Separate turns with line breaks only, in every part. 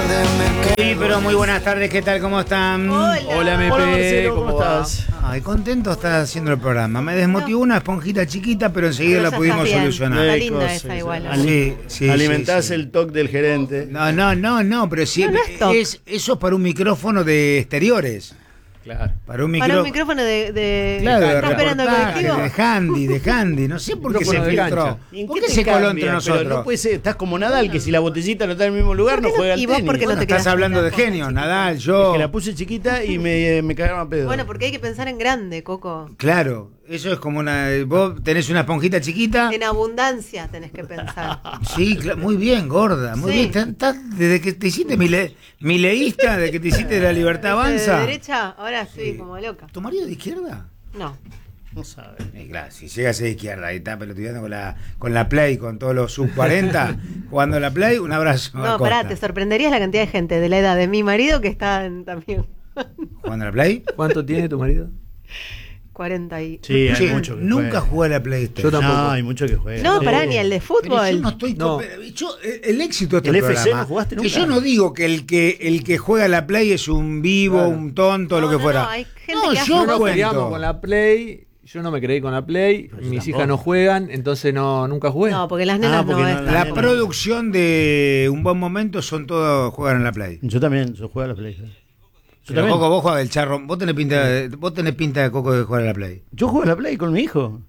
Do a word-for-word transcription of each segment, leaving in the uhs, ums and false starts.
Sí, pero muy buenas tardes, ¿qué tal? ¿Cómo están?
Hola,
Hola M P,
Hola, Marcelo,
¿cómo,
¿cómo
estás?
Ay, contento está haciendo el programa. Me desmotivó una esponjita chiquita, pero enseguida
Pero
la
ya
pudimos
estás bien.
solucionar.
Está
Eh,
linda
cosas,
esa
sí.
igual.
Ali-
Sí, sí,
Alimentás
sí, sí.
el toque del gerente.
No, no, no, no, pero sí,
No, no es toc.
es, eso es para un micrófono de exteriores.
Claro.
Para un,
Para
micro...
un micrófono de... de...
Claro, de
¿Está esperando el
reportaje,
colectivo?
de handy, de handy. No sé por qué se
Micrófono de
filtró.
cancha.
¿Y en
¿Por
qué
qué
te
se coló
Cambia,
entre
pero
nosotros?
no puede ser, estás como Nadal, que si la botellita no está en el mismo lugar,
¿Por
no
qué no-
juega al
y vos
tenis.
por qué no
Bueno,
te
estás
quedaste
hablando
con
de
la
genio,
esponja
Nadal,
Es
yo.
que la puse chiquita y me, me cagaron a pedo.
Bueno, porque hay que pensar en grande, Coco.
Claro, eso es como una... Vos tenés una esponjita chiquita.
En abundancia tenés que pensar.
Sí, cla- muy bien, gorda, muy
Sí.
bien. Estás- estás- desde que te hiciste mile, mileísta, desde que te hiciste de la libertad
¿De
avanza.
derecha? Ahora estoy
Sí.
como loca.
¿Tu marido de izquierda?
No.
No sabe.
Eh, claro, si llega a ser de izquierda y está pelotudeando con la, con la Play, con todos los sub cuarenta, jugando la Play, un abrazo. a
No,
Costa.
pará, te sorprenderías la cantidad de gente de la edad de mi marido que están también
¿Jugando a la Play?
¿Cuánto tiene tu marido?
cuarenta y...
Sí, hay
Che,
mucho que
nunca
juega.
jugué a la PlayStation.
Yo tampoco. No, hay mucho que juega.
No,
Sí.
pará, ni el de
Pero yo
fútbol.
no estoy
No.
con- yo, eh, el éxito de este
¿El F C
programa,
no jugaste
que
nunca?
yo no digo que el que el que juega a la Play es un vivo,
Claro.
un tonto,
No,
lo que
no,
fuera.
no, hay gente
No,
que hace
yo
cosas.
No nos
cuento.
criamos con la Play, yo no me creí con la Play,
yo
mis
tampoco.
hijas no juegan, entonces no nunca jugué.
No, porque las nenas
Ah, porque
no,
no,
es
la
La
tan-
producción de Un Buen Momento son todos juegan en la Play.
Yo también, yo juego a la Play. Yo
Pero
también.
Coco, vos juegas el charro, vos tenés pinta de, vos tenés pinta de Coco de jugar a la Play.
Yo juego a la Play con mi hijo.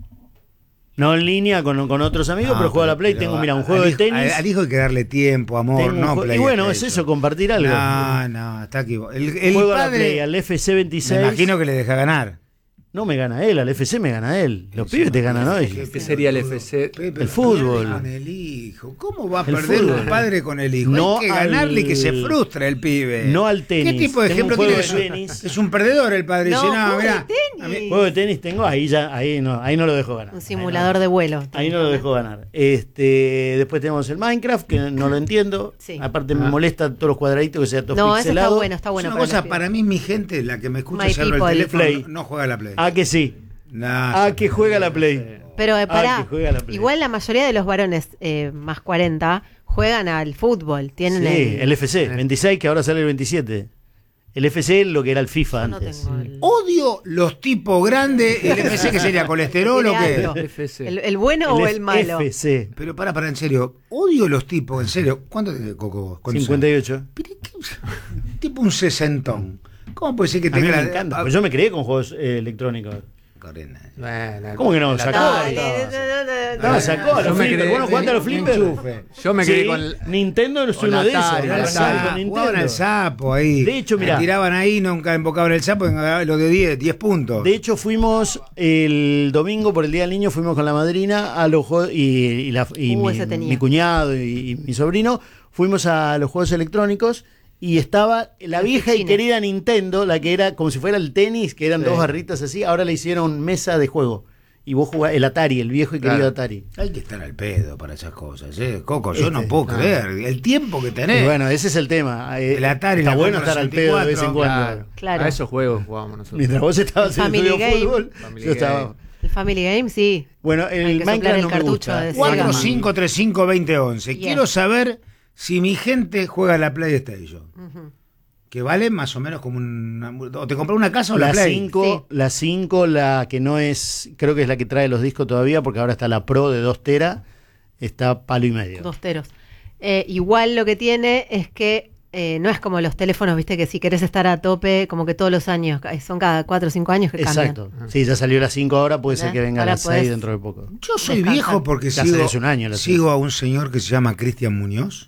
No en línea con, con otros amigos,
No,
pero juego a la Play.
pero
Tengo, mira, un
al
juego de
hijo-
tenis.
Al, al hijo hay que darle tiempo, amor,
tengo un
no
jue-
Play.
y bueno, es
PlayStation.
eso, compartir algo.
No, no, está aquí. El, el
juego a la
padre,
Play, al F C veintiséis.
me imagino que le deja ganar.
No me gana él, al F C me gana él. Los pibes te ganan hoy.
¿Qué sería el F C?
Pepe,
El fútbol.
Con el hijo. ¿Cómo va a
El
perder
fútbol.
un padre con el hijo?
No
Hay que ganarle y que se
al-
frustra el pibe.
No al tenis.
¿Qué tipo de
Tengo un
ejemplo
juego
tiene?
de
Es un-
tenis.
Es un perdedor el padre.
No,
Dice, no,
juego de
mirá,
tenis.
a mí-
Juego de tenis tengo, ahí ya, ahí no, ahí no lo dejo ganar.
Un simulador de vuelo.
Ahí no lo dejo ganar. Este, después tenemos el Minecraft, que no lo entiendo.
Sí.
Aparte me molesta todos los cuadraditos que sea todo
No, ese está
pixelado.
bueno, está bueno.
es una
para
cosa,
los
para mí mi gente, la que me escucha
My
hacerlo el
people.
teléfono,
Play.
no, no juega a la Play.
Ah, que sí.
No,
Ah,
sí.
que juega la Play.
pibes. Pero eh,
Ah,
pará,
que juega la Play.
igual la mayoría de los varones eh, más cuarenta juegan al fútbol. Tienen
Sí,
el...
el F C, veintiséis, que ahora sale el veintisiete. El F C es lo que era el FIFA
Yo no
antes.
tengo el...
Odio los tipos grandes. ¿El F C que sería colesterol o qué?
Tiene
F C.
¿El, el bueno o el malo?
F C,
Pero para, para, en serio. Odio los tipos, en serio. ¿Cuánto tiene Coco vos? ¿Cuántos
cincuenta y
años?
ocho.
Pero, ¿qué? Tipo un sesentón. ¿Cómo puede ser que
A mí
tenga
me
la-
encanta.
ah,
Pues yo me crié con juegos eh, electrónicos.
Corena.
Bueno,
¿Cómo que no?
la-
Sacó.
Dale,
No,
dale, dale.
No, sacó a
Yo
los
me
flippers.
creé-
¿Vos no jugaste a los flippers?
Enchufe.
Yo me
Sí,
quedé con el-
Nintendo es
con
uno
la
de esos.
Atari,
¿no?
la
Arrancaba
Atari.
con
Jugaban al
Nintendo.
sapo ahí.
De hecho, mirá.
Me tiraban ahí, nunca invocaban el sapo, en lo de diez, diez puntos.
De hecho, fuimos el domingo por el Día del Niño, fuimos con la madrina a los juegos, y, y, la- y
Uh,
mi,
ese tenía.
mi cuñado y, y mi sobrino, fuimos a los juegos electrónicos y estaba la
Los
vieja y
China.
querida Nintendo, la que era como si fuera el tenis, que eran
Sí.
dos barritas así, ahora le hicieron mesa de juego. Y vos jugás el Atari, el viejo y querido
Claro.
Atari.
Hay que estar al pedo para esas cosas, ¿eh? Coco, yo
Este,
no puedo
ah.
creer. El tiempo que tenés.
Y bueno, ese es el tema. Eh,
El Atari,
está
la
bueno
Commodore
estar al pedo de vez en
sesenta y cuatro,
cuando.
Claro.
A esos juegos jugábamos nosotros.
Mientras vos estabas en el
Family
estudio de
Game.
fútbol,
Family
yo estaba...
Game.
El Family Game, sí.
Bueno,
Hay
el
que soplar
Minecraft
el
no me
cartucho
gusta.
de
El-
cuatro cinco tres cinco dos cero uno uno.
Yes.
Quiero saber si mi gente juega a la PlayStation.
Ujú.
Que vale más o menos como una... O te compré una casa o la,
La
Play.
cinco, la cinco, la que no es, creo que es la que trae los discos todavía, porque ahora está la Pro de dos teras, está palo y medio.
Dos teros. Eh, igual lo que tiene es que eh, no es como los teléfonos, viste, que si querés estar a tope, como que todos los años, son cada cuatro o cinco años que cambian.
Exacto. Sí, ya salió la cinco ahora, puede ser
¿Eh?
que venga
Ahora
la seis
podés-
dentro de poco.
Yo soy
Descansar.
viejo porque
Ya
sigo,
hace hace un año la
sigo a un señor que se llama Cristian Muñoz.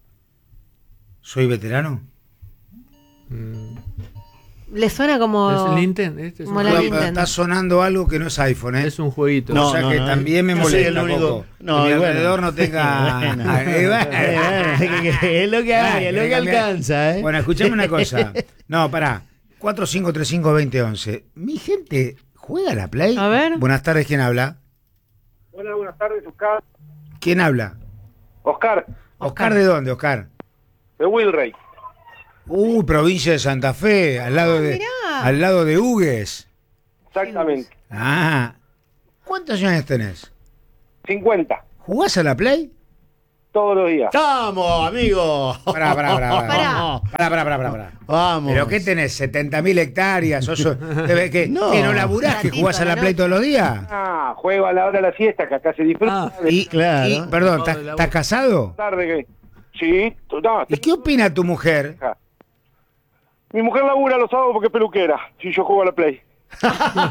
Soy veterano.
Mm.
Le suena como...
¿Es el Nintendo? Este es,
Como
un
la
Está-
jueguito.
Nintendo.
Está sonando algo que no es iPhone, ¿eh?
Es un jueguito.
No,
o sea
no,
que
no,
también me
yo soy
molesta
el único-
Coco,
no,
que mi
y bueno.
alrededor no tenga...
Bueno.
Eh, bueno.
Eh, bueno, es lo que hay, es lo que alcanza, ¿eh?
Bueno, escuchame una cosa. No, pará. cuatro cinco tres cinco dos cero uno uno. Mi gente juega a la Play.
A ver.
Buenas tardes, ¿quién habla?
Hola, buenas tardes, Oscar.
¿Quién habla?
Oscar,
¿Oscar de dónde, Oscar?
de Wilrey.
Uh, provincia de Santa Fe, al lado de
mirá.
al lado de Hugues.
Exactamente.
Ah. ¿Cuántos años tenés?
cincuenta.
¿Jugás a la Play?
todos los días.
¡Vamos, amigo!
Pará, pará, pará. Pará,
Pará.
pará, pará, pará, pará, pará.
Vamos.
¿Pero qué tenés? ¿setenta mil hectáreas? ¿Sos, que, que,
No.
¿Que no laburás? ¿Que
Gatito,
jugás a la
¿no?
Play todos los días?
Ah, juego a la hora de la siesta, que acá se disfruta.
Ah.
de
Y,
Claro.
y, perdón,
Todo
¿estás
de la
estás
boca.
casado?
tarde que... Sí, no,
¿Y qué opina tu mujer?
mi mujer labura los sábados porque es peluquera, si yo juego a la Play.
Es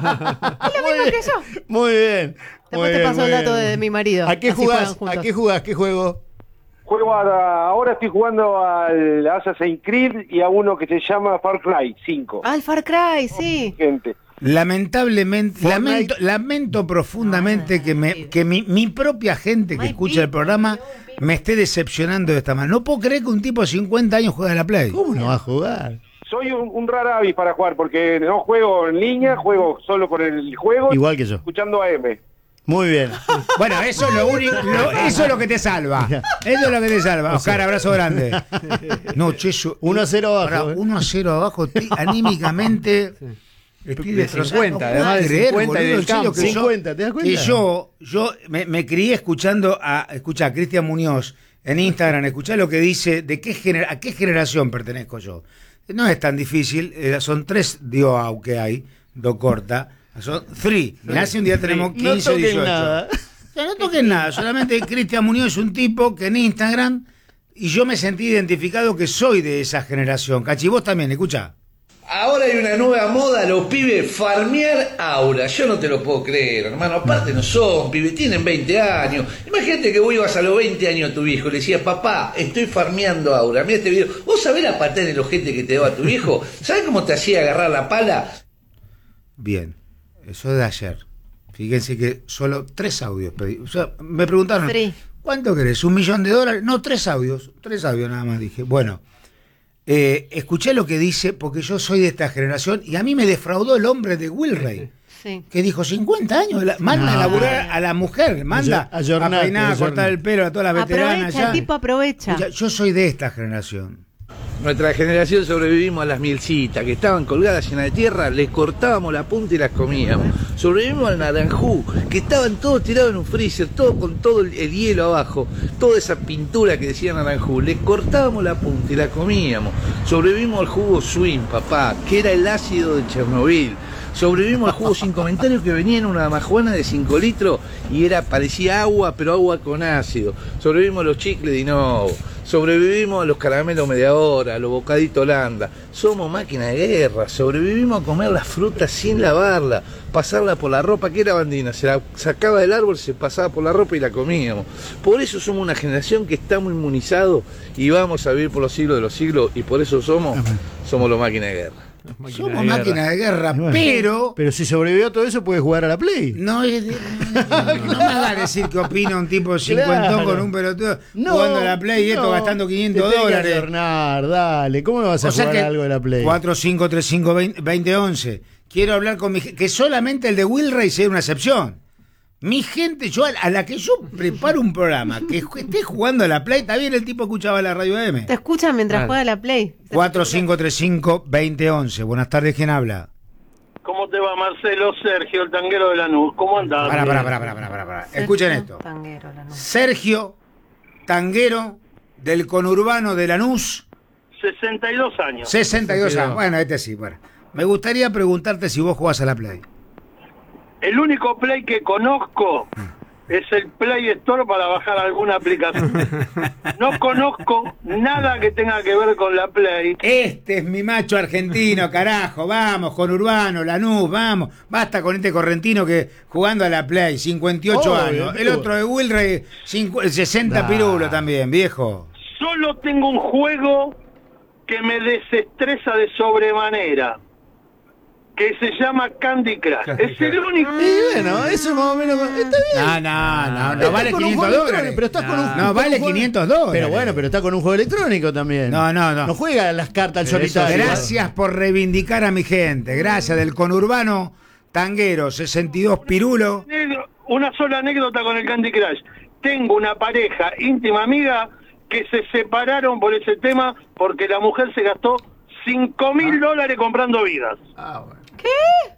lo mismo que yo.
Muy bien. muy
Después te
bien,
paso
muy
el dato
bien.
de mi marido.
¿A qué
Así juegan
jugás?
juntos.
¿A qué jugás? ¿Qué juego?
Juego a, ahora estoy jugando al Assassin's Creed y a uno que se llama Far Cry cinco.
Ah, el Far Cry, sí.
Gente.
Lamentablemente,
Fortnite.
lamento, lamento profundamente
No,
que, me,
pibe.
que mi, mi propia gente que
My
escucha el
pibe,
programa
pibe.
me esté decepcionando de esta manera. No puedo creer que un tipo de cincuenta años juegue a la Play.
¿Cómo no va a jugar?
Soy un, un rara avis para jugar porque no juego en línea, juego solo con el juego,
Igual que yo.
escuchando A M.
Muy bien.
Bueno, eso es lo único, lo- eso es lo que te salva. Eso es lo que te salva. Oscar, abrazo grande. No, che, yo-
uno a cero abajo,
Pará,
eh.
uno a cero abajo, estoy- anímicamente. Estoy
De
destrozado.
cincuenta,
No puedo
además de
creer,
cincuenta y
boludo,
del
en serio
campo.
que yo-
cincuenta, ¿te das cuenta?
Que yo, yo me, me crié escuchando a, escucha, a Cristian Muñoz en Instagram, escuchá lo que dice, de qué gener- a qué generación pertenezco yo. No es tan difícil, eh, son tres Dioau que hay, do corta, son three. Mirá si un día tenemos
No
quince o
toquen
dieciocho.
nada.
O sea, no toquen nada, solamente Cristian Muñoz es un tipo que en Instagram, y yo me sentí identificado que soy de esa generación. Cachi, vos también, escucha.
Ahora hay una nueva moda, los pibes farmear aura. Yo no te lo puedo creer, hermano. Aparte no son pibes, tienen veinte años. Imagínate que vos ibas a los veinte años a tu viejo y le decías, papá, estoy farmeando aura. Mira este video. ¿Vos sabés la patada en el ojete que te daba tu viejo? ¿Sabés cómo te hacía agarrar la pala?
Bien, eso de ayer. Fíjense que solo tres audios pedí. O sea, me preguntaron,
Three.
¿cuánto querés? ¿Un millón de dólares? No, tres audios. Tres audios nada más. Dije, bueno, eh, escuché lo que dice porque yo soy de esta generación y a mí me defraudó el hombre de Wilray.
Sí.
Que dijo cincuenta años, la- manda
No.
a laburar a la mujer, manda
Ayor- ayornate,
a peinar, a
ayornate.
cortar el pelo a todas las veteranas.
Aprovecha,
ya.
el tipo aprovecha.
Escucha, yo soy de esta generación.
Nuestra generación sobrevivimos a las mielcitas que estaban colgadas llenas de tierra, les cortábamos la punta y las comíamos. Sobrevivimos al naranjú, que estaban todos tirados en un freezer, todo con todo el, el hielo abajo, toda esa pintura que decía naranjú, les cortábamos la punta y la comíamos. Sobrevivimos al jugo Swing, papá, que era el ácido de Chernobyl. Sobrevivimos al jugo sin comentarios que venía en una majuana de cinco litros y era parecía agua, pero agua con ácido. Sobrevivimos a los chicles de Inovo. Sobrevivimos a los caramelos media hora, a los bocaditos Holanda. Somos máquina de guerra. Sobrevivimos a comer las frutas sin lavarla, pasarla por la ropa, que era bandina. Se la sacaba del árbol, se pasaba por la ropa y la comíamos. Por eso somos una generación que estamos inmunizados y vamos a vivir por los siglos de los siglos y por eso somos, somos los máquinas de guerra.
Máquina
Somos
de guerra.
máquina de guerra,
Bueno,
pero...
Pero si sobrevivió a todo eso, puede jugar a la Play.
No, es de- no me hagas decir que opina un tipo cincuentón
Claro.
con un pelotudo
No,
jugando a la Play y esto
no.
gastando
Te
quinientos
tenés que
dólares.
ayornar, dale. ¿Cómo no vas a
O sea
jugar
que
a algo de la Play?
cuatro cinco tres cinco veinte once. Quiero hablar con mi gente, que solamente el de Wilray sea una excepción. Mi gente, yo a a la que yo preparo un programa que ju- esté jugando a la Play, está bien, el tipo escuchaba la radio A M.
Te escuchan mientras
Claro.
juega la Play.
cuatro cinco tres cinco veinte once. Buenas tardes, ¿quién habla?
¿Cómo te va, Marcelo? Sergio, el tanguero de Lanús. ¿Cómo andás?
Pará, pará, pará, pará, pará, pará, pará. Escuchen esto.
Tanguero, la noche.
Sergio, tanguero del conurbano de Lanús,
sesenta y dos años.
sesenta y dos
sesenta y dos.
años. Bueno, este sí, bueno. Me gustaría preguntarte si vos jugás a la Play.
El único Play que conozco es el Play Store para bajar alguna aplicación. No conozco nada que tenga que ver con la Play.
Este es mi macho argentino, carajo. Vamos, conurbano, Lanús, vamos. Basta con este correntino que jugando a la Play, cincuenta y ocho
Obvio,
años. El
amigo.
otro de Wilray, cincu- sesenta
Nah.
pirulo también, viejo.
Solo tengo un juego que me desestresa de sobremanera, que se llama Candy Crush.
Candy
Es el
Crush.
único...
Y bueno, eso más o menos. Está bien.
No, no, no, no
Estás
vale
con un
quinientos
juego
dólares.
electrónico, Pero estás con un,
No,
con un
vale
juego-
quinientos dólares.
Pero bueno, pero está con un juego electrónico también.
No, no, no.
No juega las cartas al
Pero eso
solitario.
Gracias por reivindicar a mi gente. Gracias del conurbano tanguero, sesenta y dos pirulo.
Negro, una sola anécdota con el Candy Crush. Tengo una pareja íntima amiga que se separaron por ese tema porque la mujer se gastó cinco mil dólares comprando vidas.
Ah, bueno.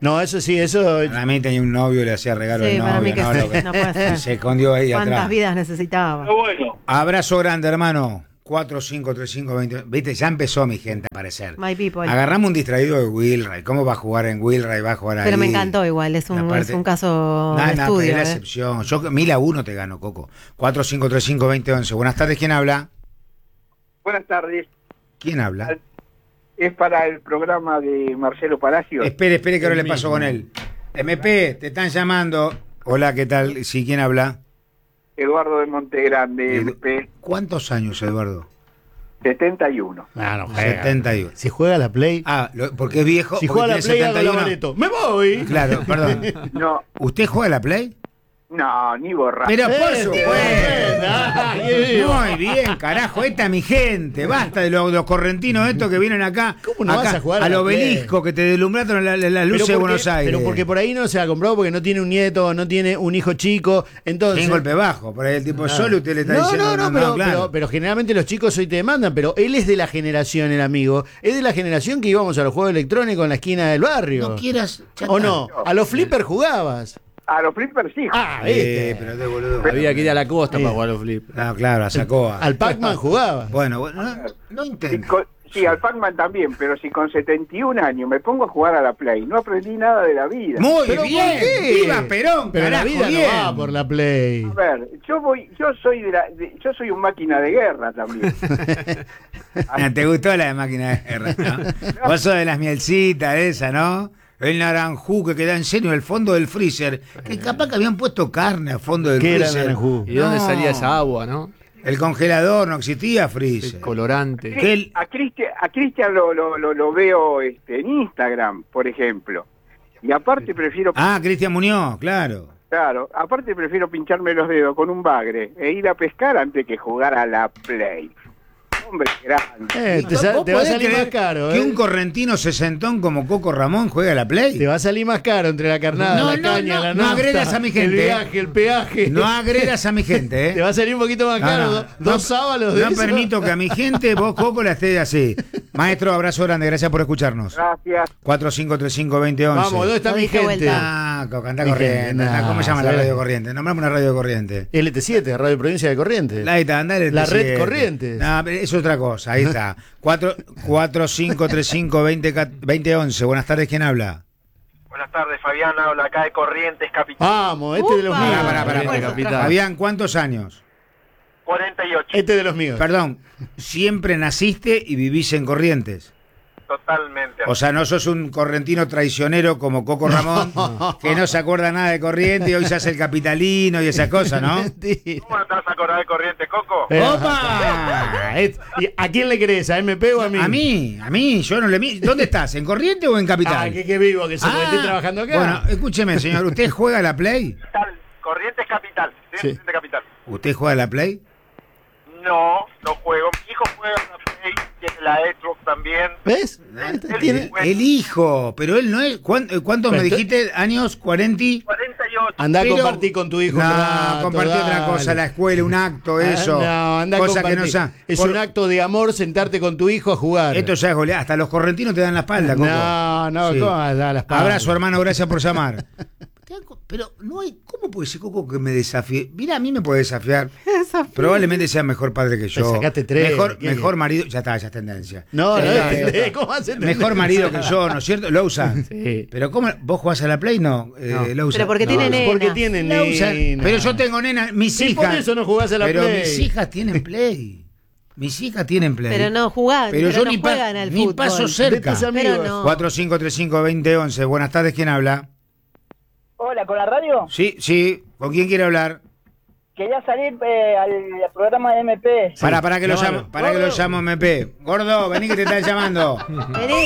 No, eso sí, eso.
Para mí tenía un novio, le hacía regalo
Sí,
al
para
novio,
mí que
no,
sí,
lo que-
no puede ser.
se escondió ahí
¿Cuántas
atrás.
vidas necesitaba?
Pero bueno,
Abrazo grande, hermano. cuatro cinco tres cinco veinte. Viste, ya empezó mi gente a aparecer.
My people.
Agarramos un distraído de Wilray. ¿Cómo va a jugar en Wilray? Va a jugar ahí.
Pero me encantó igual, es un,
Aparte-
es un caso
Nada,
de
nada,
estudio.
es la
¿eh?
excepción. Yo mil a uno te gano, Coco. cuatro cinco tres cinco veinte once. Buenas tardes, ¿quién habla?
Buenas tardes.
¿Quién habla?
Es para el programa de Marcelo Palacio.
Espere, espere que ahora
El
le paso
mismo.
con él. M P, te están llamando. Hola, ¿qué tal? Sí, ¿quién habla?
Eduardo de Montegrande,
Edu-
M P,
¿Cuántos años, Eduardo?
setenta y uno.
Ah, no juega.
setenta y uno.
Si juega la Play.
Ah, lo- porque es viejo.
si
porque
juega la
tiene
Play, hago
setenta y
la
uno.
Bareto. ¡Me voy!
Claro, perdón.
No,
¿Usted juega a la Play?
no, ni borra.
Pero por
Eh,
supuesto.
ah, qué vivo.
Muy bien, carajo, esta es mi gente. Basta de los, los correntinos estos que vienen acá,
¿Cómo no
acá
vas a jugar a
al
la
obelisco que te deslumbraron las la, la
Pero
luces de
porque-
Buenos Aires.
Pero porque por ahí no se ha comprado porque no tiene un nieto, no tiene un hijo chico. Entonces.
Sin golpe bajo, por ahí el tipo solo usted le está
no,
diciendo.
no, no, pero,
claro.
pero, pero generalmente los chicos hoy te demandan, pero él es de la generación, el amigo, es de la generación que íbamos a los juegos electrónicos en la esquina del barrio.
No quieras. ya
¿O
está.
no? A los flippers jugabas.
A los flippers sí.
Ah,
Eh,
¿viste?
pero de boludo.
Había que ir a la costa
Eh.
para jugar a los flip.
No, claro, la sacó. a-
Al Pac-Man jugabas.
Bueno, bueno, no, no
Si
intento.
con- sí, al Pac-Man también, pero si con setenta y un años me pongo a jugar a la Play, no aprendí nada de la vida.
Muy
¿Pero por
bien.
qué?
Viva Perón,
Pero la
carajo,
vida
bien.
no va por la Play.
A ver, yo voy, yo soy de la, de- yo soy un máquina de guerra también.
Ah, ¿te gustó la de máquina de guerra? ¿no? Vos sos de las mielcitas, esa, ¿no? El naranjú que queda en serio en el fondo del freezer. Que capaz que habían puesto carne al fondo del
¿Qué era
freezer.
naranjú?
¿Y de dónde
No.
salía esa agua, no?
El congelador no existía
El
freezer.
colorante.
Que él-
A Cristian, a Cristian lo, lo, lo, lo veo este, en Instagram, por ejemplo. Y aparte prefiero,
Ah, Cristian Muñoz, claro.
claro, aparte prefiero pincharme los dedos con un bagre e ir a pescar antes que jugar a la Play. Hombre grande.
Eh, te, sa-
¿Vos
te va a
podés
salir
creer
más caro,
que
¿eh?
un correntino sesentón como Coco Ramón juega a la Play?
Te va a salir más caro entre la carnada,
No,
la
no,
caña,
no,
la
no
nafta,
agredas a mi gente,
el
¿eh?
viaje, el peaje.
No agredas a mi gente, ¿eh?
Te va a salir un poquito más
No,
caro.
no,
do-
no,
dos sábalos de
No
eso.
permito que a mi gente, vos, Coco, la esté así. Maestro, abrazo grande, gracias por escucharnos.
Gracias.
cuatro cinco tres cinco veinte once.
Vamos, ¿dónde está
Lo
mi
diste
gente?
vuelta.
Ah, Coco, anda
Mi
corriente.
gente,
anda, ¿Cómo
nah,
se llama la
¿sabes?
radio corriente? Nombrame una radio corriente.
L T siete, Radio Provincia de Corrientes.
Ahí está, anda el
La
L T siete.
red Corrientes.
No, pero es otra cosa, ahí está. cuatro cinco tres cinco veinte once. Buenas tardes, ¿quién habla?
Buenas tardes, Fabián, habla acá de Corrientes, Capital.
Vamos, este de los
Upa.
míos.
Pará, pará, pará,
Corriente,
pará.
capital.
Fabián, ¿cuántos años?
cuarenta y ocho,
Este de los míos.
Perdón, siempre naciste y vivís en Corrientes.
totalmente.
O sea, no sos un correntino traicionero como Coco Ramón, que no se acuerda nada de Corrientes y hoy se hace el capitalino y esa cosa, ¿no?
Mentira.
¿Cómo no te vas a acordar de Corrientes, Coco?
Eh,
¡Opa!
Es- ¿y ¿A quién le crees? ¿A M P o a mí?
A mí, a mí, yo no le mi- ¿Dónde estás? ¿En Corrientes o en Capital?
Ah, que, que vivo, que se
Ah,
estoy trabajando acá.
Bueno, escúcheme, señor, ¿usted juega a la Play?
Capital, Corrientes Capital, ¿sí?
Sí.
Corrientes Capital.
¿Usted juega a la Play?
No, no juego. Mi hijo juega en la Play, tiene la Xbox también.
¿Ves?
Él-
Tiene-
él-
El hijo, pero él no es. ¿cuán- ¿Cuántos me
Pero ento-
dijiste? ¿Años? ¿cuarenta?
cuarenta y ocho.
Andá a
Pero-
compartir con tu hijo
No,
un rato,
compartir otra
dale.
cosa, la escuela, un acto,
Ah,
eso.
No, andá a
cosa que no
compartir.
sa-
Es
por-
un acto de amor sentarte con tu hijo a jugar.
Esto ya es goleada. Hasta los correntinos te dan la espalda, Coco.
No, no,
Sí.
¿cómo vas a dar la espalda?
Abrazo, hermano, gracias por llamar. Pero no hay. ¿Cómo puede ser, Coco, que me desafíe? Mira, a mí me puede desafiar. Probablemente sea mejor padre que yo.
Pero sacaste tres,
Mejor,
¿qué?
mejor marido. Ya está, ya es tendencia.
No, no,
Eh,
no, ¿cómo vas a entender?
Mejor marido que yo, ¿no es cierto? Lousa.
Sí.
Pero ¿cómo? ¿Vos jugás a la Play? No, eh,
No.
Lousa.
Pero porque
No.
tiene nena.
Porque tienen
Lousa.
nena.
Pero yo tengo nena, mis
Sí, por
hijas.
eso no jugás a la
pero
Play.
mis hijas tienen Play. Mis hijas tienen Play.
Pero no jugaban,
Pero,
pero
yo
no
ni, pa-
juegan al
ni
fútbol.
paso
De
cerca.
tus amigos.
Pero no.
cuatro cinco tres cinco veinte once. Buenas tardes, ¿quién habla?
Hola, ¿con la radio?
Sí, sí. ¿Con quién quiere hablar?
Quería salir eh, al programa de M P.
Para, para que lo
claro.
llamo, para que lo llamo M P. Gordo, vení que te están llamando.
Vení.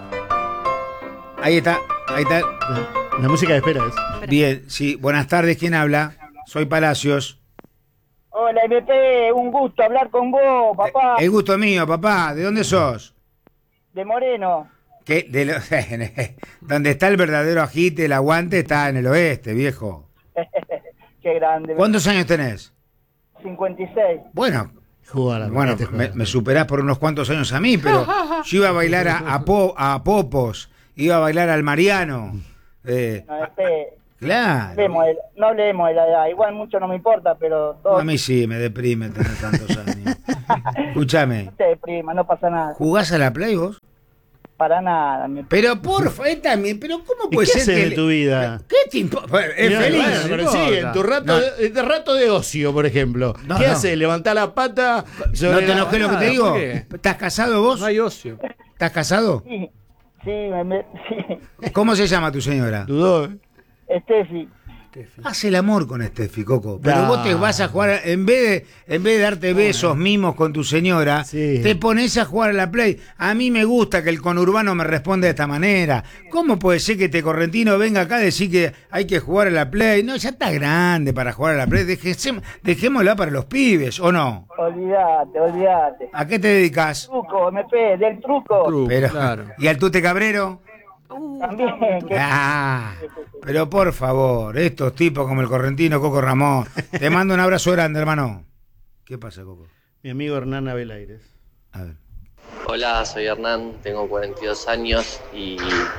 Ahí está, ahí está.
La música de espera es.
Bien, sí. Buenas tardes, ¿quién habla? Soy Palacios.
Hola, M P, un gusto hablar con vos, papá,
El gusto mío, papá. ¿De dónde sos?
de Moreno.
Que de lo- donde está el verdadero agite, el aguante, está en el oeste, viejo.
Qué grande.
¿Cuántos años tenés?
cincuenta y seis.
Bueno,
Jugar a la
bueno,
este
me,
juego.
me superás por unos cuantos años a mí, pero yo iba a bailar a, a, po- a Popos, iba a bailar al Mariano, Eh,
No, este,
claro.
hablemos de- no hablemos de la edad, igual mucho no me importa, pero todo
A mí sí, me deprime tener tantos años. Escúchame,
no te deprima, no pasa nada.
¿jugás a la Play vos?
Para nada. Me...
Pero porfa, eh, también, pero ¿cómo
¿Y
puede
qué
ser
haces
que
de
le-
tu vida?
¿Qué te importa? Es
Mira,
feliz.
bueno, pero sí, en tu rato,
No.
de, de rato de ocio, por ejemplo.
No,
¿Qué
no.
haces? ¿Levantar la pata?
¿No
sobre
te
la-
enojé lo que te
nada,
digo?
¿por qué?
¿Estás casado vos?
No hay ocio.
¿Estás casado?
Sí, sí, me, me- sí.
¿Cómo se llama tu señora?
Dudó, ¿eh?
Steffi,
Haz el amor con Steffi, Coco. Pero
No.
vos te vas a jugar, en vez de, en vez de darte besos, mimos con tu señora,
Sí.
te pones a jugar a la Play. A mí me gusta que el conurbano me responda de esta manera. ¿Cómo puede ser que este correntino venga acá a decir que hay que jugar a la Play? No, ya está grande para jugar a la Play. Dejésem- dejémosla para los pibes, ¿o no?
olvídate, olvídate.
¿A qué te dedicas?
Truco, M P, del truco.
Truco,
Pero,
claro.
¿y al Tute Cabrero?
También, que
Ah, pero por favor, estos tipos como el correntino Coco Ramón, te mando un abrazo grande, hermano. ¿Qué pasa, Coco?
Mi amigo Hernán Abel Aires.
A ver.
Hola, soy Hernán, tengo cuarenta y dos años y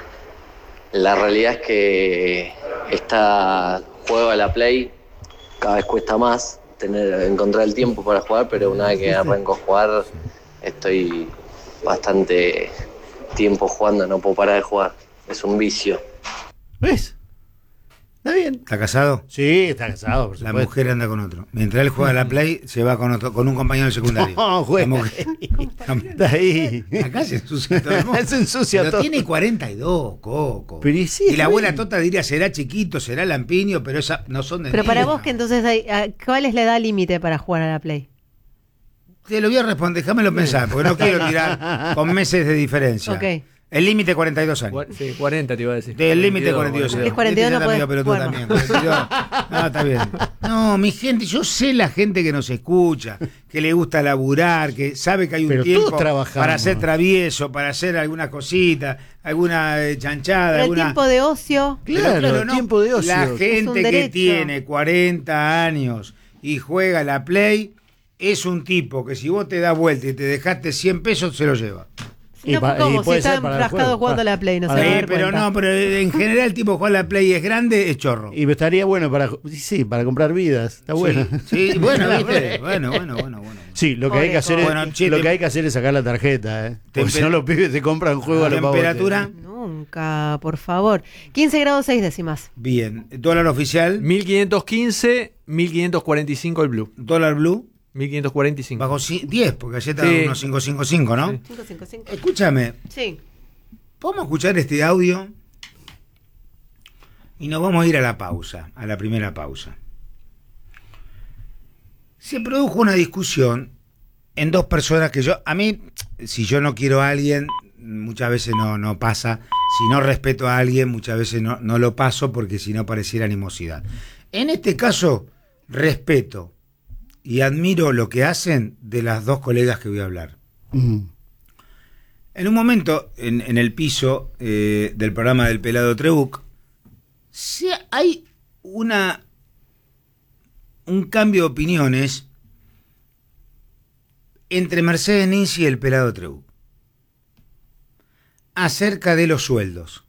la realidad es que esta juego a la Play cada vez cuesta más tener encontrar el tiempo para jugar, pero una vez que arranco a jugar estoy bastante tiempo jugando, no puedo parar de jugar, es un vicio.
¿Ves? Está bien.
¿Está casado?
Sí, está casado, por
La
supuesto.
mujer anda con otro. Mientras él juega a la Play, se va con otro, con un compañero del secundario.
No, juega.
La mujer-
Está ahí.
Acá se ensucia todo el mundo.
Se ensucia
Pero
todo.
tiene cuarenta y dos, Coco.
Pero y sí,
y la
está
abuela
bien.
Tota diría, será chiquito, será lampiño, pero esa no son de
Pero para
niños.
vos que entonces hay, ah, ¿cuál es la edad límite para jugar a la Play?
Te lo voy a responder, déjamelo pensar, porque no quiero tirar con meses de diferencia.
Ok.
El límite cuarenta y dos años.
Cua- Sí, cuarenta te iba a decir.
Del límite cuarenta y dos años.
Es cuarenta y dos, no
Este ya
podés
está medio pelotudo
jugar
también, cuarenta y dos. No, está bien. No, mi gente, yo sé la gente que nos escucha, que le gusta laburar, que sabe que hay un
Pero
tiempo
todos trabajamos.
para ser travieso, para hacer alguna cosita, alguna eh, chanchada,
Pero el
alguna...
tiempo de ocio,
Pero
Claro, tiempo de ocio.
La
Es un
gente que
derecho.
tiene cuarenta años y juega la Play es un tipo que si vos te das vuelta y te dejaste cien pesos, se lo lleva.
si no,
pa-
¿cómo? Si
puede ser
están
para el
rascados
juego.
jugando a la Play, no se
Para-
van a
Sí,
dar
pero
cuenta.
no, pero en general el tipo que juega la Play es grande, es chorro.
Y estaría bueno para, sí, sí, para comprar vidas. Está bueno.
Sí, sí, bueno, ¿viste? Bueno, bueno, bueno, bueno.
Sí, lo que hay que hacer es,
Bueno, che,
lo
tem-
que hay que hacer es sacar la tarjeta, ¿eh? Porque
Temper-
si no los pibes te compran juego a los
Temperatura,
Nunca, por favor. quince grados seis décimas.
bien. Dólar oficial,
mil quinientos quince, mil quinientos cuarenta y cinco el blue.
dólar blue,
mil quinientos cuarenta y cinco.
bajo ci- diez, porque ayer estaba
Sí.
unos cinco cinco cinco, ¿no?
Sí.
cinco cinco cinco.
Escúchame,
Sí.
¿podemos escuchar este audio? Y nos vamos a ir a la pausa, a la primera pausa. Se produjo una discusión en dos personas que yo, a mí, si yo no quiero a alguien, muchas veces no, no pasa. Si no respeto a alguien, muchas veces no, no lo paso porque si no pareciera animosidad. En este caso, respeto y admiro lo que hacen de las dos colegas que voy a hablar.
Mm.
En un momento, en, en el piso eh, del programa del Pelado Trebuch, se- hay una un cambio de opiniones entre Mercedes Ninzi y el Pelado Trebuch acerca de los sueldos.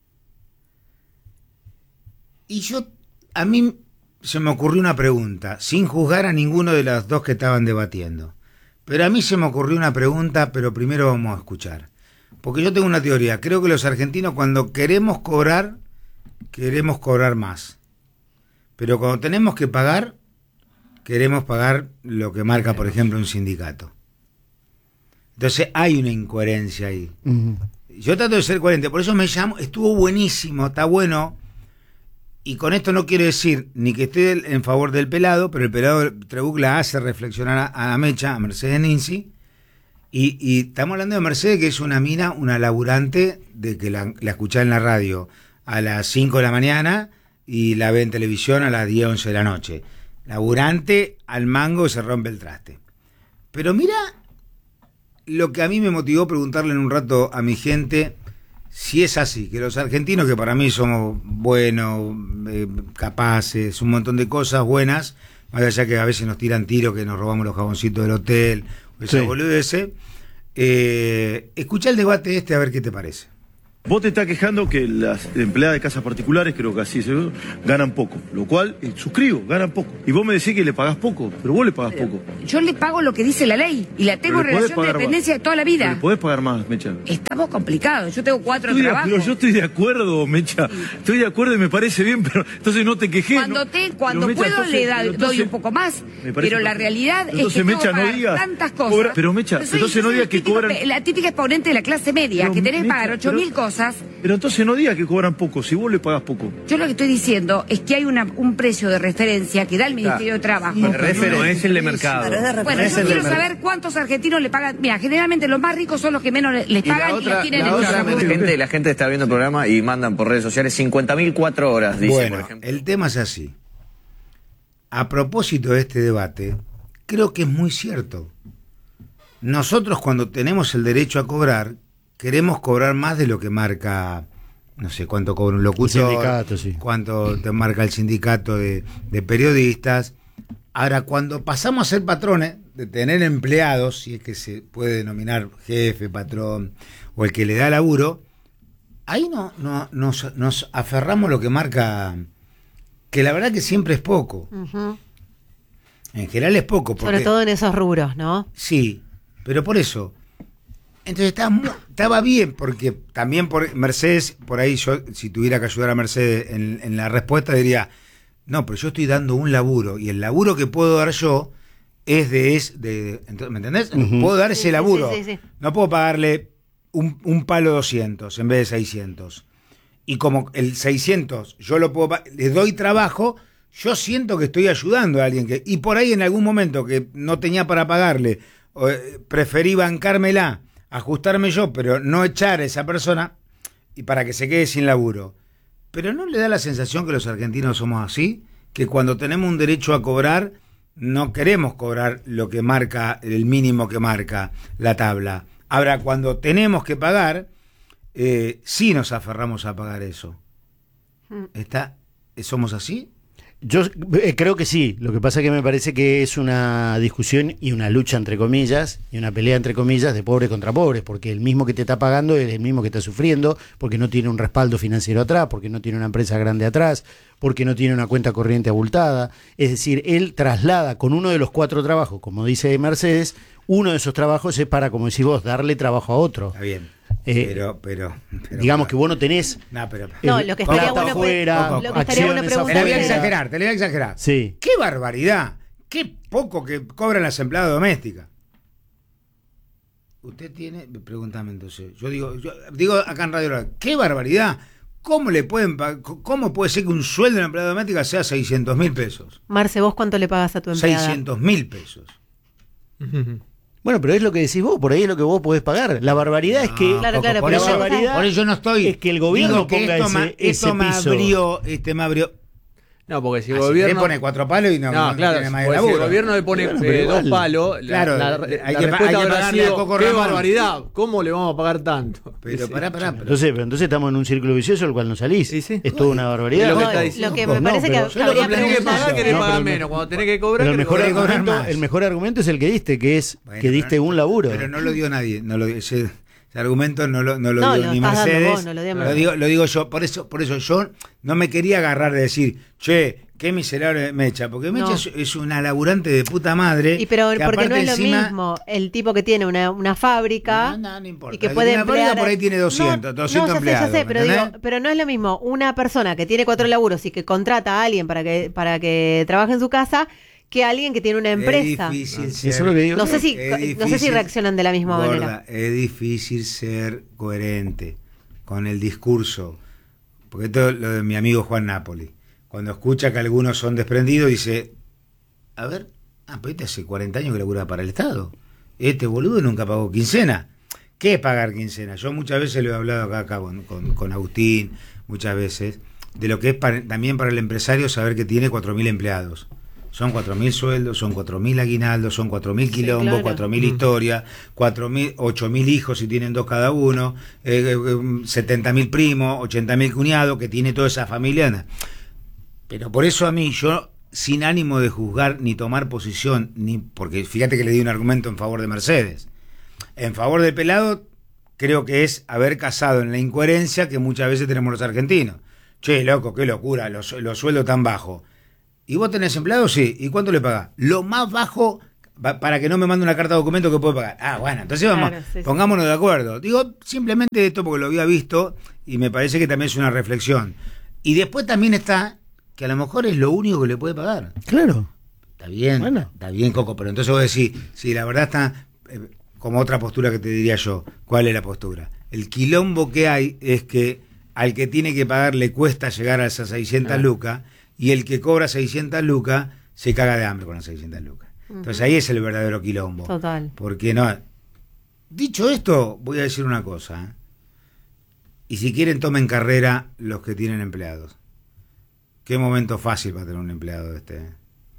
Y yo, a mí se me ocurrió una pregunta, sin juzgar a ninguno de los dos que estaban debatiendo. Pero a mí se me ocurrió una pregunta, pero primero vamos a escuchar. Porque yo tengo una teoría. Creo que los argentinos cuando queremos cobrar, queremos cobrar más. Pero cuando tenemos que pagar, queremos pagar lo que marca, por ejemplo, un sindicato. Entonces hay una incoherencia ahí.
Mm.
Yo trato de ser coherente, por eso me llamo, estuvo buenísimo, está bueno. Y con esto no quiero decir ni que esté del- en favor del Pelado, pero el Pelado Trebuch la hace reflexionar a, a la Mecha, a Mercedes Ninzi. Y, y estamos hablando de Mercedes, que es una mina, una laburante, de que la, la escuchá en la radio a las cinco de la mañana y la ve en televisión a las diez, once de la noche. Laburante al mango y se rompe el traste. Pero mira lo que a mí me motivó preguntarle en un rato a mi gente si es así, que los argentinos, que para mí somos buenos, eh, capaces, un montón de cosas buenas, más allá que a veces nos tiran tiros, que nos robamos los jaboncitos del hotel, o esa
Sí.
boludece, eh, escucha el debate este a ver qué te parece.
Vos te estás quejando que las empleadas de casas particulares, creo que así se ganan poco, lo cual, eh, suscribo, ganan poco. Y vos me decís que le pagás poco, pero vos le pagás poco.
Yo le pago lo que dice la ley y la tengo en relación de dependencia
más.
de toda la vida.
Pero le podés pagar más, Mecha.
Estamos complicados, yo tengo cuatro
Estoy de-
trabajos.
pero yo estoy de acuerdo, Mecha. Estoy de acuerdo y me parece bien, pero entonces no te quejes.
Cuando,
¿no?
te, cuando
Pero, Mecha,
puedo
entonces-
le da-
pero
doy
entonces-
un poco más,
Me parece
pero la
perfecto.
realidad es
Entonces,
que tengo
Mecha,
que
no
pagar
digas,
tantas cosas.
cobra- pero, Mecha,
Yo soy-
entonces
yo
no
soy
digas
el
que
típico
cobran-
pe- la típica exponente de la clase media,
Pero,
que tenés que
Mecha,
pagar ocho
pero-
mil cosas.
Pero entonces no digas que cobran poco, si vos le pagás poco.
Yo lo que estoy diciendo es que hay una, un precio de referencia que da el Ministerio de Trabajo.
El refer- no es el de mercado.
Bueno,
Es
yo
el
quiero
de mer-
saber cuántos argentinos le pagan. Mira, generalmente los más ricos son los que menos le- les
Y la
pagan y,
otra,
les tienen
la
en
otra
el
gente, la gente está viendo el programa y mandan por redes sociales cincuenta mil cuatro horas, dice,
Bueno,
por ejemplo.
el tema es así. A propósito de este debate, creo que es muy cierto. Nosotros cuando tenemos el derecho a cobrar, queremos cobrar más de lo que marca, no sé cuánto cobra un locutor,
sindicato, sí.
cuánto te marca el sindicato de, de periodistas. Ahora, cuando pasamos a ser patrones, de tener empleados, si es que se puede denominar jefe, patrón, o el que le da laburo, ahí no, no nos, nos aferramos a lo que marca, que la verdad que siempre es poco.
Ujú.
En general es poco. Porque,
Sobre todo en esos rubros, ¿no?
Sí, pero por eso. Entonces estaba, mu- estaba bien, porque también por Mercedes, por ahí yo, si tuviera que ayudar a Mercedes en, en la respuesta, diría, no, pero yo estoy dando un laburo, y el laburo que puedo dar yo es de... Es de ent- ¿Me entendés?
Ujú.
Puedo dar ese
Sí, sí,
laburo.
sí, sí, sí.
No puedo pagarle un, un palo doscientos en vez de seiscientos. Y como el seiscientos yo lo puedo pa- le doy trabajo, yo siento que estoy ayudando a alguien que, y por ahí en algún momento que no tenía para pagarle, o, eh, preferí bancármela, ajustarme yo, pero no echar a esa persona y para que se quede sin laburo. Pero ¿no le da la sensación que los argentinos somos así? Que cuando tenemos un derecho a cobrar, no queremos cobrar lo que marca, el mínimo que marca la tabla. Ahora, cuando tenemos que pagar, eh, sí nos aferramos a pagar eso. ¿Está, ¿Somos así?
Yo eh, creo que sí, lo que pasa es que me parece que es una discusión y una lucha entre comillas, y una pelea entre comillas de pobres contra pobres, porque el mismo que te está pagando es el mismo que está sufriendo, porque no tiene un respaldo financiero atrás, porque no tiene una empresa grande atrás, porque no tiene una cuenta corriente abultada. Es decir, él traslada con uno de los cuatro trabajos, como dice Mercedes, uno de esos trabajos es para, como decís vos, darle trabajo a otro.
Está bien.
Eh,
pero, pero, pero,
digamos que vos no tenés
No, pero,
No,
eh,
lo que estaría
plata
bueno,
afuera,
lo que estaría bueno
acciones
preguntar-
te la voy a
afuera.
exagerar, te la voy a exagerar.
Sí.
¡Qué barbaridad! ¡Qué poco que cobran las empleadas domésticas! Usted tiene, pregúntame entonces, yo digo, yo digo acá en Radio Rural, ¡qué barbaridad! ¿Cómo le pueden pa- cómo puede ser que un sueldo de una empleada doméstica sea seiscientos mil pesos?
Marce, ¿vos cuánto le pagas a tu empleada?
seiscientos mil pesos.
Bueno, pero es lo que decís vos, por ahí es lo que vos podés pagar. La barbaridad es que
Claro,
Coco,
claro,
por,
pero
eso,
vos-
por eso no estoy.
es que el gobierno
digo que
ponga
esto,
ese-
ma- esto
ese
me
piso.
abrió, este me abrió.
No, porque si el
Así,
gobierno...
le pone cuatro palos y no,
No,
no
claro,
tiene más de
porque si el
laburo.
gobierno le pone
Bueno,
eh,
pero
dos
igual.
palos, la-
Claro,
la,
hay
la
que- hay
respuesta
que
habrá
pagarle a
sido,
Coco
¡qué
Ramón!
barbaridad! ¿Cómo le vamos a pagar tanto?
Pero pará, pará, pero-
Entonces, pero entonces estamos en un círculo vicioso del cual no salís.
Sí, sí.
Es toda una barbaridad.
Es lo que
No,
está diciendo.
lo que me
No,
parece
pero-
que
Yo lo
habría
que tenés que
preguntado-
pagar, querés
No,
pagar
pero-
menos. Cuando tenés que cobrar,
Pero el
querés
mejor,
cobrar más.
argumento,
más.
el mejor argumento es el que diste, que es
Bueno,
que diste
pero-
un laburo.
Pero no lo dio nadie, no lo dio, ese, ese argumento no lo, no lo
No,
dio
lo
ni
estás dando
Mercedes.
vos, no lo dio
lo,
Mercedes.
digo, lo digo yo, por eso, por eso yo no me quería agarrar de decir, che, qué miserable Mecha, porque Mecha
No.
es, es una laburante de puta madre.
Y pero
que
porque no
aparte
es lo
encima-
mismo el tipo que tiene una, una fábrica
No, no, no importa.
y que
El
puede
de una fábrica
emplear
por ahí tiene doscientos,
no,
doscientos
no, ya
empleados,
sé, ya sé,
¿me
pero
entendés?
digo, pero no es lo mismo una persona que tiene cuatro laburos y que contrata a alguien para que para que trabaje en su casa que alguien que tiene una empresa.
Es difícil
Eso
ser,
es lo que digo.
No sé si
es
no sé si
difícil,
reaccionan de la misma
gorda,
manera.
es difícil ser coherente con el discurso. Porque esto es lo de mi amigo Juan Napoli. Cuando escucha que algunos son desprendidos, dice, a ver, ah, pero este hace cuarenta años que labura para el Estado. Este boludo nunca pagó quincena. ¿Qué es pagar quincena? Yo muchas veces lo he hablado acá, acá con, con, con Agustín, muchas veces, de lo que es para, también para el empresario saber que tiene cuatro mil empleados. Son cuatro mil sueldos, son cuatro mil aguinaldos, son cuatro mil quilombos,
claro.
cuatro mil
Mm.
historias, cuatro mil, ocho mil hijos si tienen dos cada uno, eh, eh, setenta mil primos, ochenta mil cuñados, que tiene toda esa familia. Anda. Pero por eso a mí, yo, sin ánimo de juzgar ni tomar posición, ni porque fíjate que le di un argumento en favor de Mercedes. En favor del pelado, creo que es haber casado en la incoherencia que muchas veces tenemos los argentinos. Che, loco, qué locura, los, los sueldos tan bajos. ¿Y vos tenés empleado? Sí. ¿Y cuánto le pagás? Lo más bajo para que no me mande una carta de documento que puedo pagar. Ah, bueno, entonces vamos, claro, sí, pongámonos sí. de acuerdo. Digo, simplemente esto porque lo había visto y me parece que también es una reflexión. Y después también está que a lo mejor es lo único que le puede pagar.
Claro.
Está bien, bueno. está bien, Coco, pero entonces vos decís, si la verdad está eh, como otra postura que te diría yo. ¿Cuál es la postura? El quilombo que hay es que al que tiene que pagar le cuesta llegar a esas seiscientas ah. lucas y el que cobra seiscientas lucas se caga de hambre con las seiscientas lucas. Entonces ahí es el verdadero quilombo.
Total.
Porque no. Dicho esto, voy a decir una cosa. ¿eh? Y si quieren, tomen carrera los que tienen empleados. Qué momento fácil para tener un empleado este. ¿eh?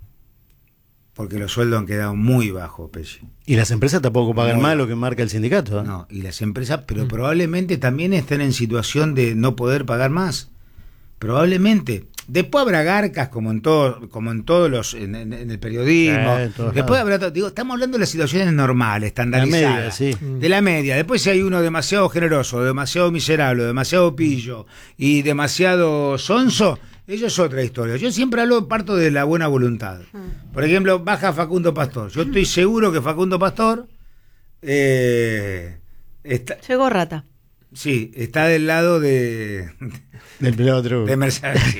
Porque los sueldos han quedado muy bajos, Pesci.
Y las empresas tampoco pagan muy mal lo que marca el sindicato. ¿eh?
No, y las empresas, pero mm. probablemente también estén en situación de no poder pagar más. Probablemente. Después habrá garcas como en todo, como en todos los, en, en, en el periodismo. Sí, después habrá, digo, estamos hablando de las situaciones normales, estandarizadas, la media, sí. de la media. Después si hay uno demasiado generoso, demasiado miserable, demasiado pillo y demasiado sonso, eso es otra historia. Yo siempre hablo, parto de la buena voluntad. Por ejemplo, baja Facundo Pastor. Yo estoy seguro que Facundo Pastor eh, está,
llegó rata.
Sí, está del lado de...
Del pelado truco.
De Mercedes. Sí,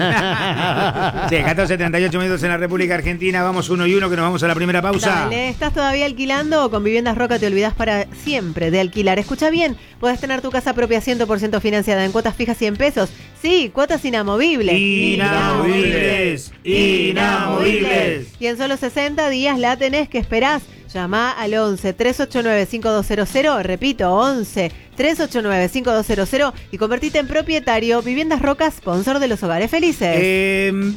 sí, catorce treinta y ocho minutos en la República Argentina. Vamos uno y uno que nos vamos a la primera pausa.
Dale, ¿estás todavía alquilando o con Viviendas Roca te olvidás para siempre de alquilar? Escucha bien, podés tener tu casa propia cien por ciento financiada en cuotas fijas cien pesos. Sí, cuotas inamovibles.
Inamovibles. Inamovibles.
Y en solo sesenta días la tenés que esperás. Llama al once, tres ocho nueve, cinco dos cero cero, repito, once, tres ocho nueve, cinco dos cero cero y convertite en propietario. Viviendas Roca, sponsor de los hogares felices.
Eh,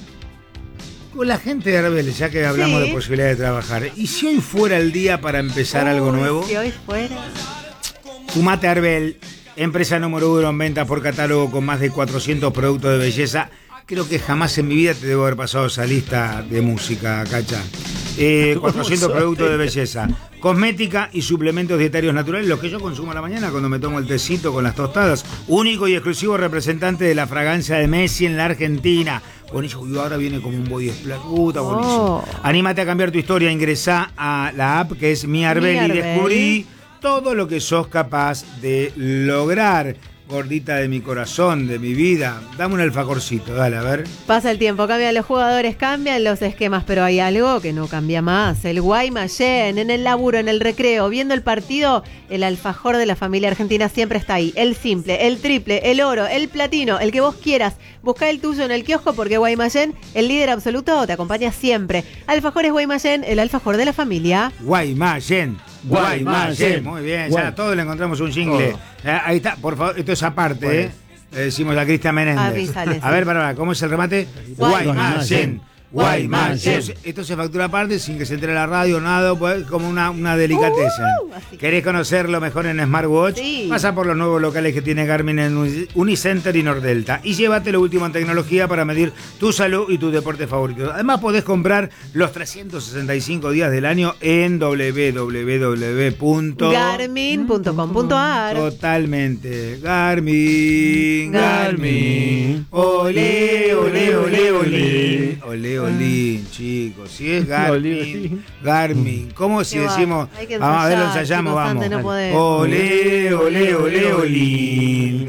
con la gente de Arbel, ya que hablamos sí. de posibilidad de trabajar, ¿y si hoy fuera el día para empezar Uy, algo nuevo?
Si hoy fuera...
Sumate a Arbel, empresa número uno en ventas por catálogo con más de cuatrocientos productos de belleza. Creo que jamás en mi vida te debo haber pasado esa lista de música, Cacha. Eh, cuatrocientos productos de belleza, cosmética y suplementos dietarios naturales, los que yo consumo a la mañana cuando me tomo el tecito con las tostadas. Único y exclusivo representante de la fragancia de Messi en la Argentina. Buenísimo, y ahora viene como un body splash. Puta, buenísimo. Oh. Anímate a cambiar tu historia, ingresá a la app que es Mi Arbel y descubrí todo lo que sos capaz de lograr. Gordita de mi corazón, de mi vida. Dame un alfajorcito, dale, a ver.
Pasa el tiempo, cambian los jugadores, cambian los esquemas, pero hay algo que no cambia más. El Guaymallén, en el laburo, en el recreo, viendo el partido, el alfajor de la familia argentina siempre está ahí. El simple, el triple, el oro, el platino, el que vos quieras. Busca el tuyo en el kiosco porque Guaymallén, el líder absoluto, te acompaña siempre. Alfajores Guaymallén, el alfajor de la familia.
Guaymallén. Guaymallén. Muy bien, Guay. Ya todos le encontramos un jingle. Oh. Ahí está, por favor, esto es aparte, bueno. ¿eh? Le decimos a Cristian Menéndez. Avísale, a ver, para, para, ¿cómo es el remate? Guaymallén. Guaymallén. Esto se factura aparte sin que se entre la radio, nada, pues, como una, una delicateza. Uh, ¿Querés conocer lo mejor en Smartwatch? Sí. Pasa por los nuevos locales que tiene Garmin en Unicenter y Nordelta y llévate lo último en tecnología para medir tu salud y tu deporte favorito. Además podés comprar los trescientos sesenta y cinco días del año en doble u doble u doble u punto
garmin punto com punto a r.
Totalmente. Garmin, Garmin. Olé, olé, olé, olé. Olé, olé, chicos. Si es Garmin, Garmin. ¿Cómo si decimos? Vamos a ver, lo ensayamos, vamos.
No
olé, olé, olé, olé.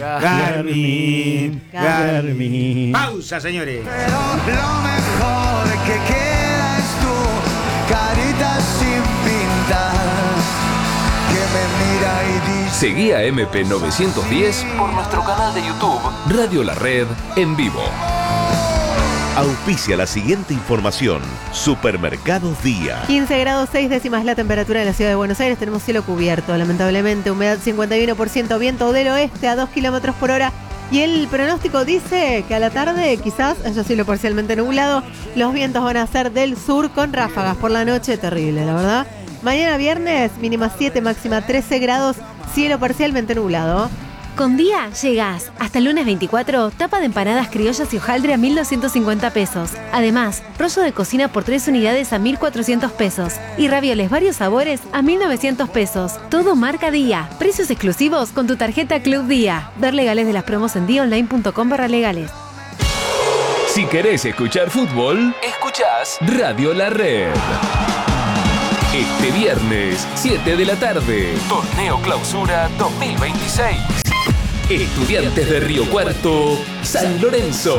Garmin, Garmin. Pausa, señores.
Pero lo mejor que queda es tu carita sin pintar, que me mira y dice...
Seguí a M P novecientos diez por nuestro canal de YouTube Radio La Red en vivo.
Auspicia la siguiente información. Supermercados Día.
quince grados seis décimas la temperatura en la ciudad de Buenos Aires. Tenemos cielo cubierto, lamentablemente. Humedad cincuenta y uno por ciento, viento del oeste a dos kilómetros por hora. Y el pronóstico dice que a la tarde, quizás, haya cielo parcialmente nublado. Los vientos van a ser del sur con ráfagas. Por la noche, terrible, la verdad. Mañana viernes, mínima siete, máxima trece grados. Cielo parcialmente nublado.
Con Día llegás. Hasta el lunes veinticuatro, tapa de empanadas criollas y hojaldre a mil doscientos cincuenta pesos. Además, rollo de cocina por tres unidades a mil cuatrocientos pesos. Y ravioles varios sabores a mil novecientos pesos. Todo marca Día. Precios exclusivos con tu tarjeta Club Día. Ver legales de las promos en diaonline.com barra legales.
Si querés escuchar fútbol, escuchás Radio La Red. Este viernes, siete de la tarde, Torneo Clausura dos mil veintiséis. Estudiantes de Río Cuarto, San Lorenzo.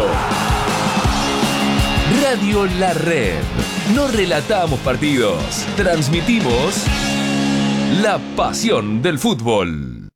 Radio La Red. No relatamos partidos, transmitimos la pasión del fútbol.